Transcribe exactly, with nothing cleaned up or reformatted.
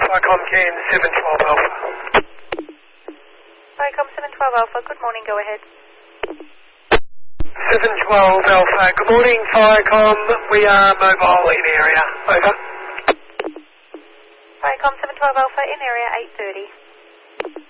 Vicom Ken seven twelve Alpha. Vicom seven twelve Alpha, good morning, go ahead. seven twelve Alpha, good morning Vicom, we are mobile in area, over. Vicom seven twelve Alpha, in area eight thirty.